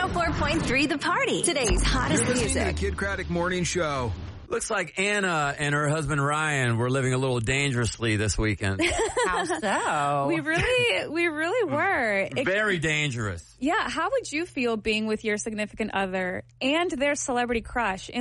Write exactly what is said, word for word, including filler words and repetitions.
four point three The Party. Today's hottest You're listening music. to the Kid Craddock Morning Show. Looks like Anna and her husband Ryan were living a little dangerously this weekend. How so? We really, we really were. It, Very dangerous. yeah. How would you feel being with your significant other and their celebrity crush